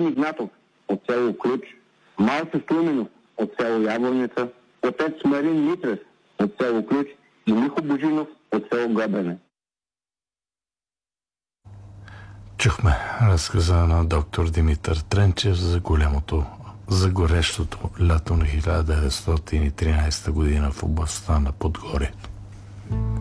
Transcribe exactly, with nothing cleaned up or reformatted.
господин Игнатов от село Ключ, Малчо Слуменов от село Ябланица, отец Марин Митрев от село Ключ и Михо Божинов от село Габене. Чухме разказа на доктор Димитър Тренчев за голямото, за горещото лято на хиляда деветстотин и тринадесета година в областта на Подгоре.